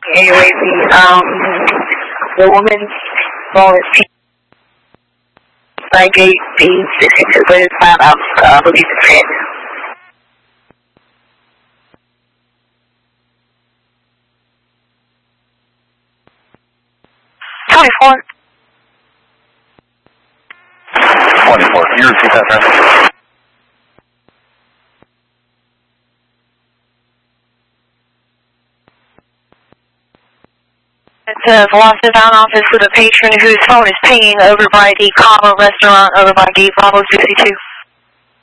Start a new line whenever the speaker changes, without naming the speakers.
Anyway, the woman's phone is by gate B62, but it's found out, I believe it's red.
Can you repeat that, man?
It's a Velocity Down office with a patron whose phone is pinging over by the Cava restaurant over by gate Bravo 62.